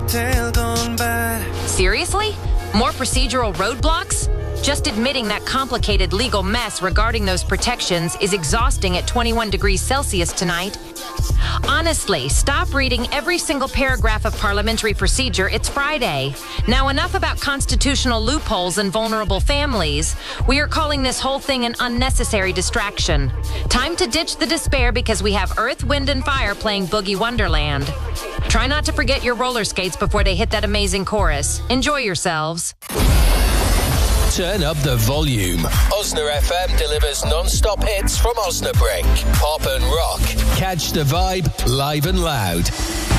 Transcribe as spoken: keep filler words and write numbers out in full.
tail gone bad. Seriously? More procedural roadblocks? Just admitting that complicated legal mess regarding those protections is exhausting at twenty-one degrees Celsius tonight. Honestly, stop reading every single paragraph of parliamentary procedure. It's Friday. Now, enough about constitutional loopholes and vulnerable families. We are calling this whole thing an unnecessary distraction. Time to ditch the despair because we have Earth, Wind, and Fire playing Boogie Wonderland. Try not to forget your roller skates before they hit that amazing chorus. Enjoy yourselves. Turn up the volume. Osna F M delivers non-stop hits from Osnabrück. Pop and rock. Catch the vibe live and loud.